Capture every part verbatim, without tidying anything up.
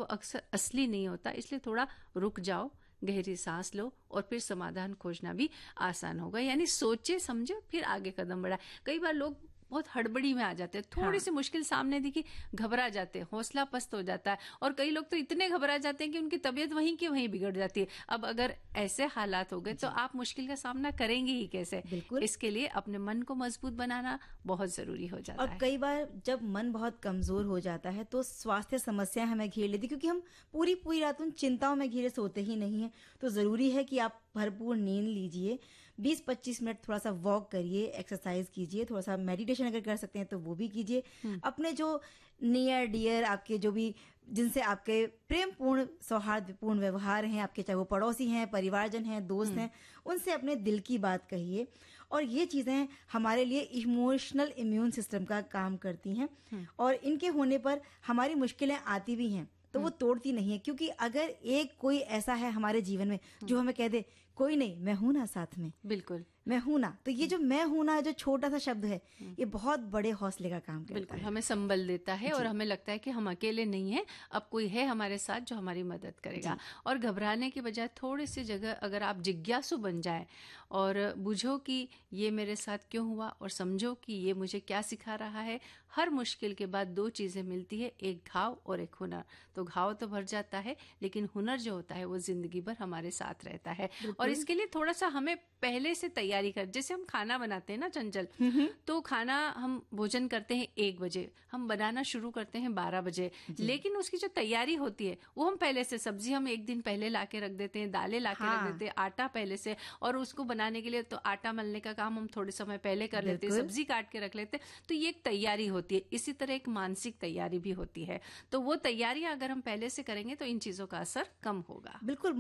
वो अक्सर असली नहीं होता, इसलिए थोड़ा रुक जाओ, गहरी सांस लो और फिर समाधान खोजना भी आसान होगा। यानी सोचे समझे फिर आगे कदम बढ़ाए। कई बार लोग बहुत हड़बड़ी में आ जाते हैं, थोड़ी हाँ। सी मुश्किल सामने दिखी घबरा जाते हैं, हौसला पस्त हो जाता है, और कई लोग तो इतने घबरा जाते हैं कि उनकी तबीयत वहीं की वहीं बिगड़ जाती है। अब अगर ऐसे हालात हो गए तो आप मुश्किल का सामना करेंगे ही कैसे? बिल्कुल, इसके लिए अपने मन को मजबूत बनाना बहुत जरूरी हो जाता और है। और कई बार जब मन बहुत कमजोर हो जाता है तो स्वास्थ्य समस्याएं हमें घेर लेती, क्योंकि हम पूरी पूरी रात उन चिंताओं में घिरे सोते ही नहीं है। तो जरूरी है कि आप भरपूर नींद लीजिए, बीस पच्चीस मिनट थोड़ा सा वॉक करिए, एक्सरसाइज कीजिए, थोड़ा सा मेडिटेशन अगर कर सकते हैं तो वो भी कीजिए। अपने जो नियर डियर, आपके जो भी जिनसे आपके प्रेम पूर्ण सौहार्दपूर्ण व्यवहार हैं, आपके चाहे वो पड़ोसी हैं, परिवारजन हैं, दोस्त हैं, उनसे अपने दिल की बात कहिए। और ये चीजें हमारे लिए इमोशनल इम्यून सिस्टम का काम करती हैं, और इनके होने पर हमारी मुश्किलें आती भी हैं तो वो तोड़ती नहीं है। क्योंकि अगर एक कोई ऐसा है हमारे जीवन में जो हमें कह दे कोई नहीं, मैं हूं ना साथ में, बिल्कुल मैं हूं ना, तो ये जो मैं हूं ना, जो छोटा सा शब्द है, ये बहुत बड़े हौसले का काम करता बिल्कुल है, हमें संबल देता है और हमें लगता है कि हम अकेले नहीं हैं, अब कोई है हमारे साथ जो हमारी मदद करेगा। और घबराने की बजाय थोड़ी सी जगह अगर आप जिज्ञासु बन जाए और बुझो कि ये मेरे साथ क्यों हुआ, और समझो कि ये मुझे क्या सिखा रहा है। हर मुश्किल के बाद दो चीजें मिलती है, एक घाव और एक हुनर। तो घाव तो भर जाता है, लेकिन हुनर जो होता है वो जिंदगी भर हमारे साथ रहता है। और इसके लिए थोड़ा सा हमें पहले से तैयारी कर, जैसे हम खाना बनाते हैं ना चंचल, तो खाना हम भोजन करते हैं एक बजे, हम बनाना शुरू करते हैं बारह बजे, लेकिन उसकी जो तैयारी होती है वो हम पहले से, सब्जी हम एक दिन पहले लाके रख देते हैं, दालें लाके हाँ। रख देते हैं, आटा पहले से, और उसको बनाने के लिए तो आटा मलने का काम हम थोड़े समय पहले कर लेते हैं, सब्जी काट के रख लेते हैं। तो ये एक तैयारी होती है। इसी तरह एक मानसिक तैयारी भी होती है। तो वो तैयारियां अगर हम पहले से करेंगे तो इन चीजों का असर कम होगा। बिल्कुल,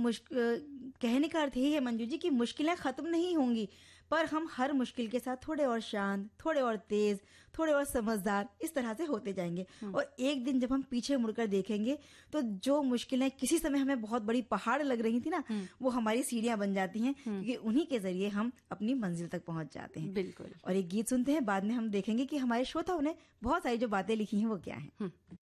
कहने का अर्थ यही है मंजू जी कि मुश्किलें खत्म नहीं होंगी, पर हम हर मुश्किल के साथ थोड़े और शांत, थोड़े और तेज, थोड़े और समझदार इस तरह से होते जाएंगे। और एक दिन जब हम पीछे मुड़कर देखेंगे तो जो मुश्किलें किसी समय हमें बहुत बड़ी पहाड़ लग रही थी ना, वो हमारी सीढ़ियां बन जाती हैं, क्योंकि उन्हीं के जरिए हम अपनी मंजिल तक पहुंच जाते हैं। बिल्कुल। और एक गीत सुनते हैं, बाद में हम देखेंगे कि हमारे श्रोताओं ने बहुत सारी जो बातें लिखी हैं वो क्या है।